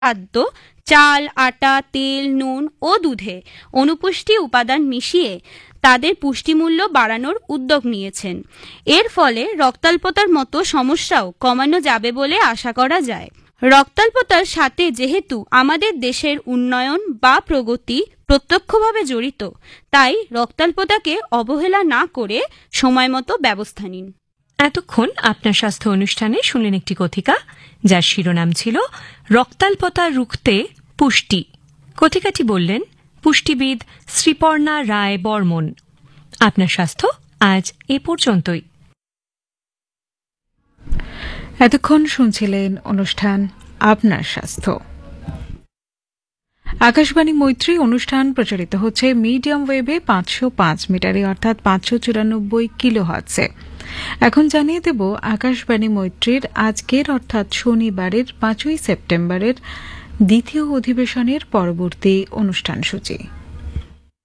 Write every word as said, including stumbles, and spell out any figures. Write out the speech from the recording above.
খাদ্য চাল, আটা, তেল, নুন ও দুধে অনুপুষ্টি উপাদান মিশিয়ে তাদের পুষ্টিমূল্য বাড়ানোর উদ্যোগ নিয়েছেন। এর ফলে রক্তাল্পতার মতো সমস্যাও কমানো যাবে বলে আশা করা যায়। রক্তাল্পতার সাথে যেহেতু আমাদের দেশের উন্নয়ন বা প্রগতি প্রত্যক্ষভাবে জড়িত, তাই রক্তাল্পতাকে অবহেলা না করে সময়মতো ব্যবস্থা নিন। এতক্ষণ আপনার স্বাস্থ্য অনুষ্ঠানে শুনলেন একটি কথিকা, যার শিরোনাম ছিল রক্তাল্পতা রুখতে পুষ্টি। কথিকাটি বললেন পুষ্টিবিদ শ্রীপর্ণা রায় বর্মন। আপনার স্বাস্থ্য আজ এ পর্যন্তই। এতক্ষণ শুনছিলেন অনুষ্ঠান আপনার স্বাস্থ্য। আকাশবাণী মৈত্রী অনুষ্ঠান প্রচারিত হচ্ছে মিডিয়াম ওয়েভে পাঁচশো পাঁচ মিটারে অর্থাৎ পাঁচশো চুরানব্বই কিলো হার্টজে। এখন জানিয়ে দেব আকাশবাণী মৈত্রীর আজকের অর্থাৎ শনিবারের পাঁচই সেপ্টেম্বরের দ্বিতীয় অধিবেশনের পরবর্তী অনুষ্ঠান সূচি।